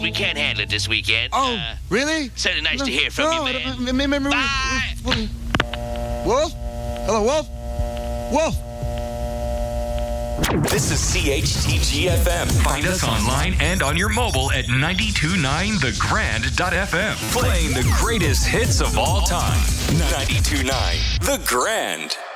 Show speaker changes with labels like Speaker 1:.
Speaker 1: We can't handle it this weekend.
Speaker 2: Oh, really?
Speaker 1: Certainly nice to hear from you, man. Bye.
Speaker 2: Wolf? Hello, Wolf? Wolf?
Speaker 3: This is CHTG-FM.
Speaker 4: Find us online and on your mobile at 929thegrand.fm.
Speaker 3: Playing the greatest hits of all time. 92.9 The Grand.